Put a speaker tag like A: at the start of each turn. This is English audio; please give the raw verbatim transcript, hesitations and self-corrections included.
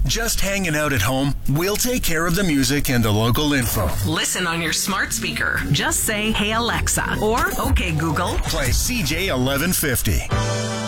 A: Just hanging out at home? We'll take care of the music and the local info.
B: Listen on your smart speaker. Just say, "Hey Alexa," or "Okay Google."
A: Play C J eleven fifty.